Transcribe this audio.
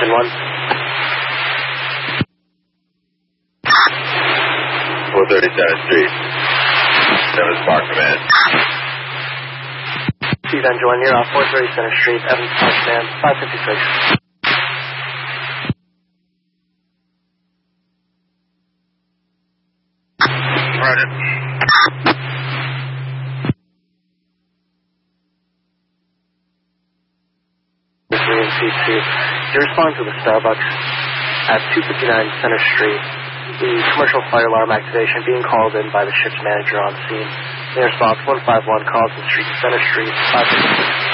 Engine 1. 430 Center Street. 7 Spark Command. Steve Engine 1, you're off 430 Center Street, Evans Spark Command, 556. Roger. You respond to the Starbucks at 259 Center Street. The commercial fire alarm activation being called in by the ship's manager on scene. In response, 151 Carlson Street, Center Street, 556.